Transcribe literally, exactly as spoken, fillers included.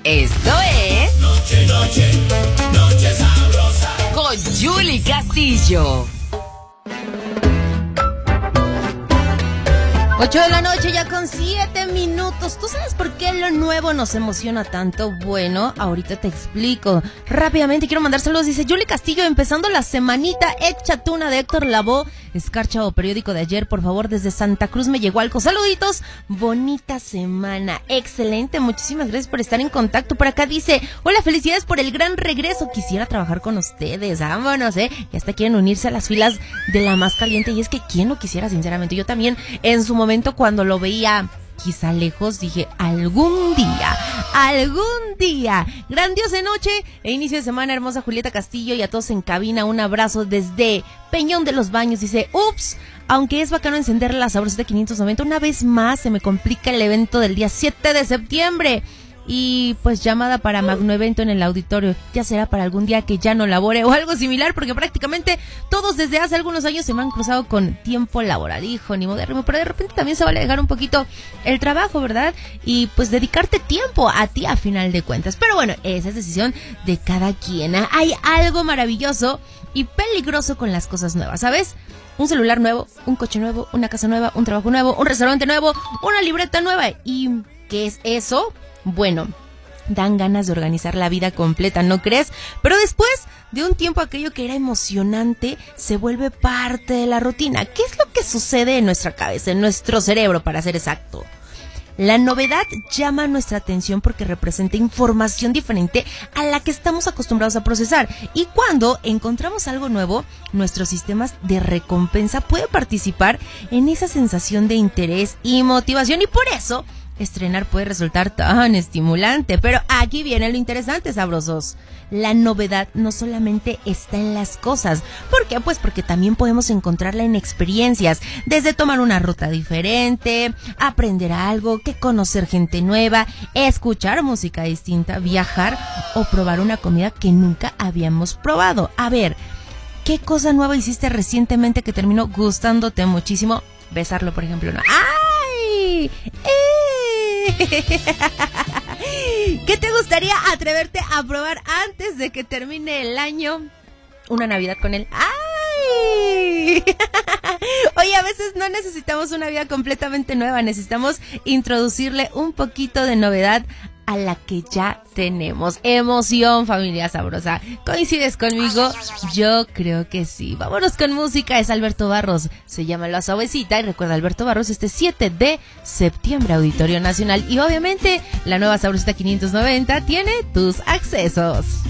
Esto es Noche, noche, noche sabrosa con Yuli Castillo. Ocho de la noche ya con siete minutos. ¿Tú sabes por qué lo nuevo nos emociona tanto? Bueno, ahorita te explico. Rápidamente quiero mandar saludos. Dice Yuli Castillo, empezando la semanita hecha tuna de Héctor Lavoe. Escarcha o periódico de ayer, por favor, desde Santa Cruz me llegó algo. Saluditos, bonita semana, excelente, muchísimas gracias por estar en contacto. Por acá dice, hola, felicidades por el gran regreso, quisiera trabajar con ustedes, vámonos, eh, y hasta quieren unirse a las filas de la más caliente, y es que quién no quisiera, sinceramente. Yo también, en su momento, cuando lo veía quizá lejos, dije, algún día, algún día, grandiosa noche e inicio de semana, hermosa Julieta Castillo, y a todos en cabina, un abrazo desde Peñón de los Baños. Dice, ups, aunque es bacano encender la sabrosita quinientos noventa, una vez más se me complica el evento del día siete de septiembre. Y pues llamada para magno evento en el auditorio, ya será para algún día que ya no labore o algo similar, porque prácticamente todos desde hace algunos años se me han cruzado con tiempo laboral, hijo, ni moderno, pero de repente también se vale dejar un poquito el trabajo, ¿verdad? Y pues dedicarte tiempo a ti a final de cuentas. Pero bueno, esa es decisión de cada quien. Hay algo maravilloso y peligroso con las cosas nuevas, ¿sabes? Un celular nuevo, un coche nuevo, una casa nueva, un trabajo nuevo, un restaurante nuevo, una libreta nueva. ¿Y qué es eso? Bueno, dan ganas de organizar la vida completa, ¿no crees? Pero después de un tiempo aquello que era emocionante se vuelve parte de la rutina. ¿Qué es lo que sucede en nuestra cabeza, en nuestro cerebro, para ser exacto? La novedad llama nuestra atención porque representa información diferente a la que estamos acostumbrados a procesar. Y cuando encontramos algo nuevo, nuestros sistemas de recompensa pueden participar en esa sensación de interés y motivación. Y por eso estrenar puede resultar tan estimulante. Pero aquí viene lo interesante, sabrosos. La novedad no solamente está en las cosas. ¿Por qué? Pues porque también podemos encontrarla en experiencias. Desde tomar una ruta diferente, aprender algo, que conocer gente nueva, escuchar música distinta, viajar o probar una comida que nunca habíamos probado. A ver, ¿qué cosa nueva hiciste recientemente que terminó gustándote muchísimo? Besarlo, por ejemplo, ¿no? ¡Ay! ¡Eh! ¿Qué te gustaría atreverte a probar antes de que termine el año? Una Navidad con él. ¡Ay! Oye, a veces no necesitamos una vida completamente nueva, necesitamos introducirle un poquito de novedad a la que ya tenemos. Emoción, familia sabrosa. ¿Coincides conmigo? Yo creo que sí. Vámonos con música. Es Alberto Barros. Se llama La Suavecita. Y recuerda, Alberto Barros, este siete de septiembre, Auditorio Nacional. Y obviamente, la nueva Sabrosita quinientos noventa tiene tus accesos.